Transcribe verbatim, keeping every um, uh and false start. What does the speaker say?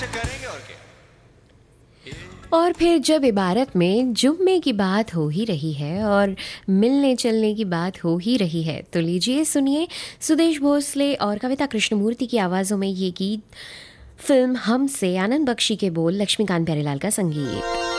Celebration करेंगे और क्या। और फिर जब इबारत में जुम्मे की बात हो ही रही है और मिलने चलने की बात हो ही रही है, तो लीजिए सुनिए सुदेश भोसले और कविता कृष्णमूर्ति की आवाज़ों में ये गीत, फिल्म हम से, आनंद बख्शी के बोल, लक्ष्मीकांत प्यारेलाल का संगीत।